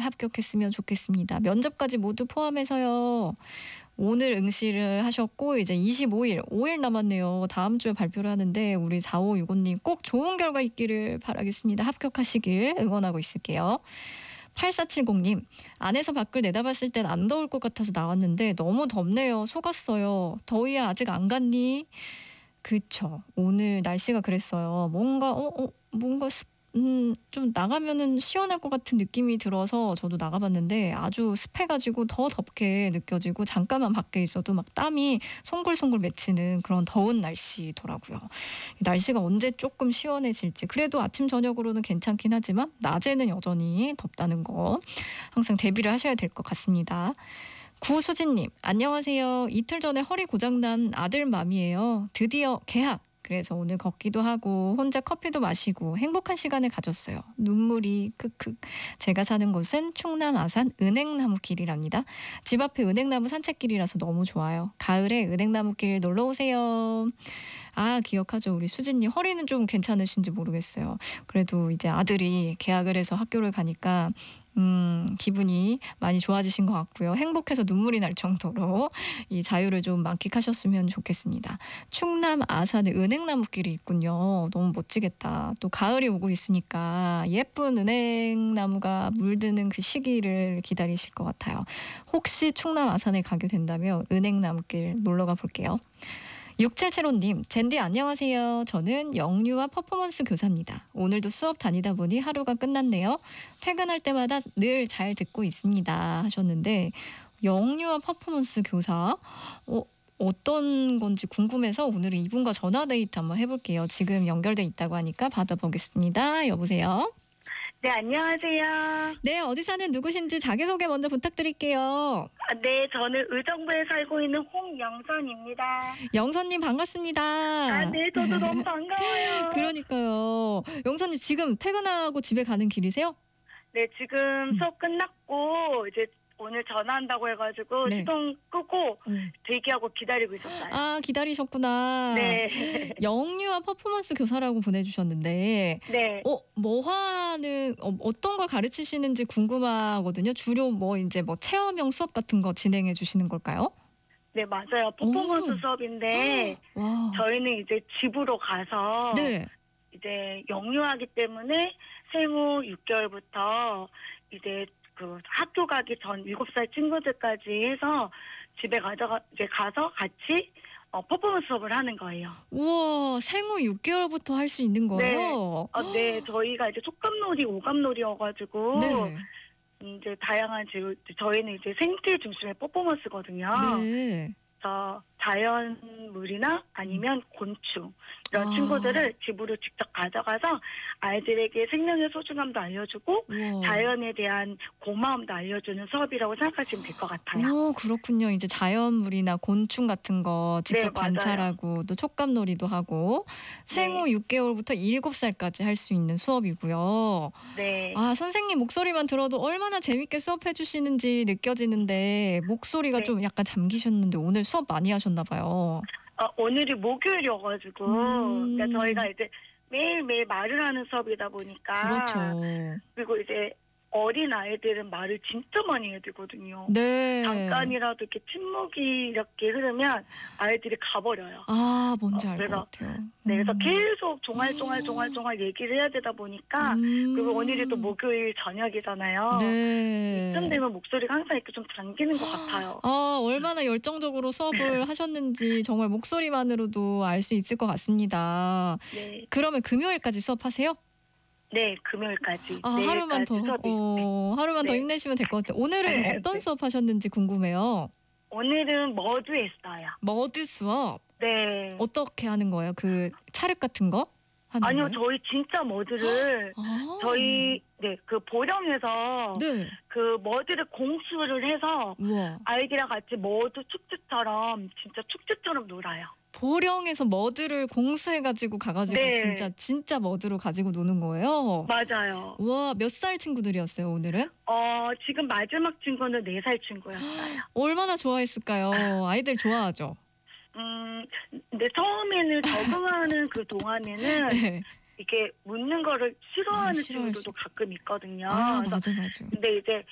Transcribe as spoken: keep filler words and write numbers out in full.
합격했으면 좋겠습니다. 면접까지 모두 포함해서요. 오늘 응시를 하셨고 이제 이십오 일, 오 일 남았네요. 다음 주에 발표를 하는데 우리 사오육오 님 꼭 좋은 결과 있기를 바라겠습니다. 합격하시길 응원하고 있을게요. 팔사칠공 님, 안에서 밖을 내다봤을 땐 안 더울 것 같아서 나왔는데 너무 덥네요. 속았어요. 더위야 아직 안 갔니? 그쵸. 오늘 날씨가 그랬어요. 뭔가 어, 어 뭔가 습, 음, 좀 나가면은 시원할 것 같은 느낌이 들어서 저도 나가봤는데 아주 습해가지고 더 덥게 느껴지고 잠깐만 밖에 있어도 막 땀이 송골송골 맺히는 그런 더운 날씨더라고요. 날씨가 언제 조금 시원해질지 그래도 아침 저녁으로는 괜찮긴 하지만 낮에는 여전히 덥다는 거 항상 대비를 하셔야 될 것 같습니다. 구수진님, 안녕하세요. 이틀 전에 허리 고장난 아들 맘이에요. 드디어 개학. 그래서 오늘 걷기도 하고 혼자 커피도 마시고 행복한 시간을 가졌어요. 눈물이 크크. 제가 사는 곳은 충남 아산 은행나무 길이랍니다. 집 앞에 은행나무 산책길이라서 너무 좋아요. 가을에 은행나무길 놀러 오세요. 아, 기억하죠. 우리 수진님 허리는 좀 괜찮으신지 모르겠어요. 그래도 이제 아들이 개학을 해서 학교를 가니까 음, 기분이 많이 좋아지신 것 같고요. 행복해서 눈물이 날 정도로 이 자유를 좀 만끽하셨으면 좋겠습니다. 충남 아산에 은행나무길이 있군요. 너무 멋지겠다. 또 가을이 오고 있으니까 예쁜 은행나무가 물드는 그 시기를 기다리실 것 같아요. 혹시 충남 아산에 가게 된다면 은행나무길 놀러가 볼게요. 육칠칠오 님, 젠디 안녕하세요. 저는 영유아 퍼포먼스 교사입니다. 오늘도 수업 다니다 보니 하루가 끝났네요. 퇴근할 때마다 늘 잘 듣고 있습니다 하셨는데 영유아 퍼포먼스 교사 어, 어떤 건지 궁금해서 오늘은 이분과 전화 데이트 한번 해볼게요. 지금 연결돼 있다고 하니까 받아보겠습니다. 여보세요? 네, 안녕하세요. 네, 어디 사는 누구신지 자기소개 먼저 부탁드릴게요. 아, 네, 저는 의정부에 살고 있는 홍영선입니다. 영선님 반갑습니다. 아, 네, 저도 너무 반가워요. 그러니까요. 영선님 지금 퇴근하고 집에 가는 길이세요? 네, 지금 음. 수업 끝났고 이제 오늘 전화한다고 해가지고 네. 시동 끄고 음. 대기하고 기다리고 있었어요. 아, 기다리셨구나. 네. 영유아 퍼포먼스 교사라고 보내주셨는데 네. 어, 뭐 하는 어, 어떤 걸 가르치시는지 궁금하거든요. 주로 뭐 이제 뭐 체험형 수업 같은 거 진행해 주시는 걸까요? 네, 맞아요. 퍼포먼스 오. 수업인데 와. 저희는 이제 집으로 가서 네. 이제 영유아기 때문에 생후 육 개월부터 이제 그 학교 가기 전 일곱 살 친구들까지 해서 집에 가져가 이제 가서 같이 어, 퍼포먼스 수업을 하는 거예요. 우와, 생후 육 개월부터 할 수 있는 거예요? 네. 어, 네, 저희가 이제 촉감놀이, 오감놀이여가지고 네. 이제 다양한 지금 저희는 이제 생태 중심의 퍼포먼스거든요. 네. 그래서 자연물이나 아니면 곤충 이런 아. 친구들을 집으로 직접 가져가서 아이들에게 생명의 소중함도 알려주고 우와. 자연에 대한 고마움도 알려주는 수업이라고 생각하시면 될 것 같아요. 오, 그렇군요. 이제 자연물이나 곤충 같은 거 직접 네, 맞아요. 관찰하고 또 촉감놀이도 하고 생후 육 개월부터 일곱 살까지 할 수 있는 수업이고요. 네. 아, 선생님 목소리만 들어도 얼마나 재밌게 수업해 주시는지 느껴지는데 목소리가 네. 좀 약간 잠기셨는데 오늘 수업 많이 하셨나 봐요. 어, 오늘이 목요일이어가지고 음. 그러니까 저희가 이제 매일매일 말을 하는 수업이다 보니까 그렇죠. 그리고 이제 어린 아이들은 말을 진짜 많이 해야 되거든요. 네. 잠깐이라도 이렇게 침묵이 이렇게 흐르면 아이들이 가버려요. 아, 뭔지 어, 알 것 그래서 같아요. 네, 그래서 음. 계속 종알종알종알종알 얘기를 해야 되다 보니까 음. 그리고 오늘이 또 목요일 저녁이잖아요. 네. 이쯤 되면 목소리가 항상 이렇게 좀 잠기는 것 같아요. 아, 얼마나 열정적으로 수업을 하셨는지 정말 목소리만으로도 알 수 있을 것 같습니다. 네, 그러면 금요일까지 수업하세요? 네, 금요일까지. 아, 하루만 더, 수업이. 어, 하루만 더 네. 힘내시면 될 것 같아요. 오늘은 어떤 네. 수업 하셨는지 궁금해요. 오늘은 머드 했어요. 머드 수업 네. 어떻게 하는 거예요? 그 찰흙 같은 거 하는 아니요, 거예요? 저희 진짜 머드를 아. 저희 네, 그 보령에서 네. 그 머드를 공수를 해서 우와. 아이들이랑 같이 머드 축제처럼 진짜 축제처럼 놀아요. 보령에서 머드를 공수해가지고 가가지고 네. 진짜 진짜 머드로 가지고 노는 거예요. 맞아요. 와, 몇 살 친구들이었어요 오늘은? 어, 지금 마지막 친구는 네 살 친구였어요. 얼마나 좋아했을까요? 아이들 좋아하죠. 음, 근데 처음에는 적응하는 그 동안에는 네. 이렇게 묻는 거를 싫어하는 아, 싫어할 친구들도 수- 가끔 있거든요. 아, 그래서 맞아 맞아. 근데 이제